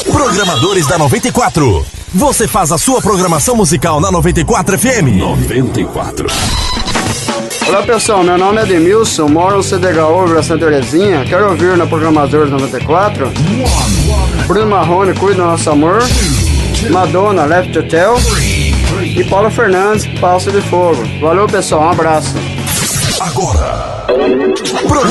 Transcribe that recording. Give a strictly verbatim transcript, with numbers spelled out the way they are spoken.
Programadores da noventa e quatro. Você faz a sua programação musical na noventa e quatro F M. noventa e quatro. Olá pessoal, meu nome é Edmilson, moro no C D H U, Vila Santa Terezinha. Quero ouvir na Programadores noventa e quatro. Bruno Marrone, Cuida do Nosso Amor. Madonna, Left Hotel. E Paula Fernandes, Passo de Fogo. Valeu pessoal, um abraço. Agora.